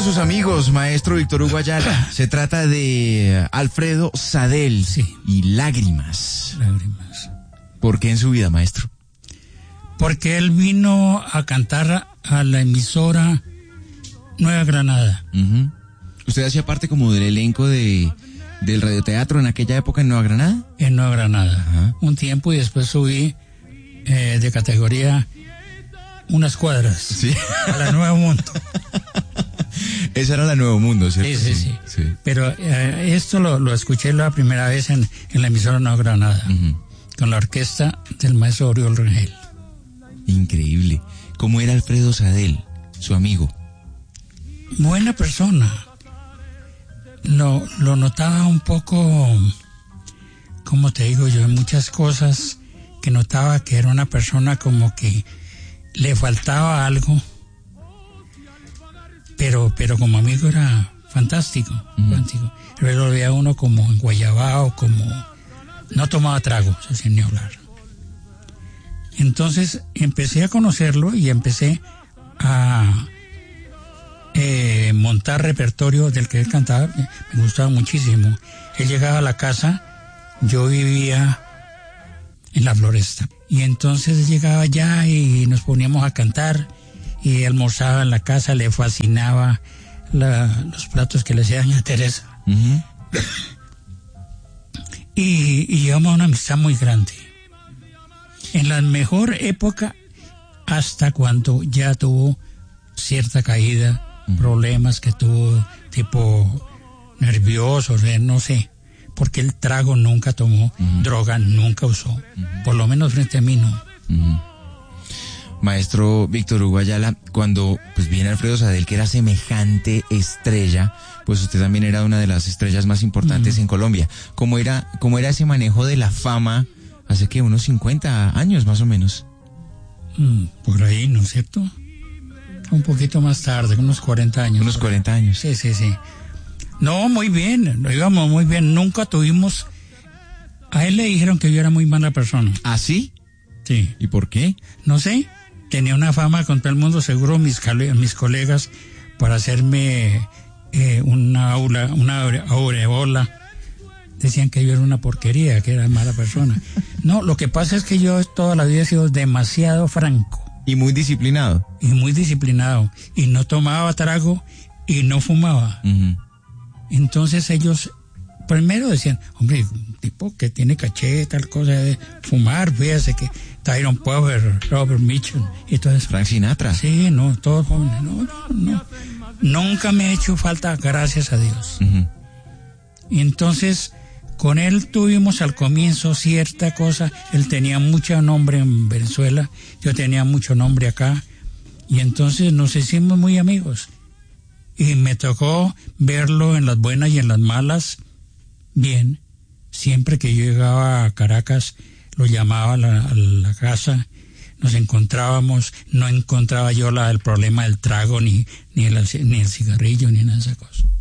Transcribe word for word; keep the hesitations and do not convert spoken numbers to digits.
sus amigos, maestro Víctor Hugo Ayala. Se trata de Alfredo Sadel. Sí. Y Lágrimas. Lágrimas. ¿Por qué en su vida, maestro? Porque él vino a cantar a la emisora Nueva Granada. Uh-huh. ¿Usted hacía parte como del elenco de del radioteatro en aquella época en Nueva Granada? En Nueva Granada. Uh-huh. Un tiempo y después subí eh, de categoría unas cuadras. Sí. A la Nuevo Mundo. Esa era la Nuevo Mundo, ¿cierto? Sí, sí, sí. sí. sí. Pero eh, esto lo, lo escuché la primera vez en, en la emisora Nueva Granada, uh-huh. con la orquesta del maestro Oriol Rangel. Increíble. ¿Cómo era Alfredo Sadel, su amigo? Buena persona. Lo, lo notaba un poco, como te digo yo, en muchas cosas que notaba que era una persona como que le faltaba algo, pero pero como amigo era fantástico, mm. fantástico. Pero lo veía uno como en Guayabao, como no tomaba trago, eso sin ni hablar. Entonces empecé a conocerlo y empecé a eh, montar repertorio del que él cantaba. Me gustaba muchísimo. Él llegaba a la casa, yo vivía en la Floresta, y entonces llegaba allá y nos poníamos a cantar y almorzaba en la casa. Le fascinaba la, los platos que le hacían a Teresa. Uh-huh. y, y llevamos una amistad muy grande. En la mejor época, hasta cuando ya tuvo cierta caída, uh-huh. problemas que tuvo, tipo nerviosos, no sé, porque el trago nunca tomó, uh-huh. droga nunca usó, uh-huh. por lo menos frente a mí no. Uh-huh. Maestro Víctor Hugo Ayala, cuando pues viene Alfredo Sadel, que era semejante estrella, pues usted también era una de las estrellas más importantes uh-huh. en Colombia. ¿Cómo era, cómo era ese manejo de la fama? Hace que unos cincuenta años más o menos. Mm, por ahí, ¿no es cierto? Un poquito más tarde, unos cuarenta años. Unos cuarenta años. Sí, sí, sí. No, muy bien, lo íbamos muy bien. Nunca tuvimos... A él le dijeron que yo era muy mala persona. ¿Ah, sí? Sí. ¿Y por qué? No sé. Tenía una fama con todo el mundo, seguro mis, mis colegas, para hacerme eh, una aula, una aureola. Decían que yo era una porquería, que era mala persona. No, lo que pasa es que yo toda la vida he sido demasiado franco. Y muy disciplinado. Y muy disciplinado. Y no tomaba trago y no fumaba. Uh-huh. Entonces ellos primero decían, hombre, un tipo que tiene caché, tal cosa de fumar, fíjese que Tyrone Power, Robert Mitchell y todo eso. Frank Sinatra. Sí, no, todos jóvenes. No, no, no. Nunca me ha hecho falta, gracias a Dios. Uh-huh. Y entonces... Con él tuvimos al comienzo cierta cosa. Él tenía mucho nombre en Venezuela, yo tenía mucho nombre acá, y entonces nos hicimos muy amigos. Y me tocó verlo en las buenas y en las malas, bien. Siempre que yo llegaba a Caracas, lo llamaba a la, a la casa, nos encontrábamos, no encontraba yo la, el problema del trago, ni, ni, el, ni el cigarrillo, ni nada de esas cosas.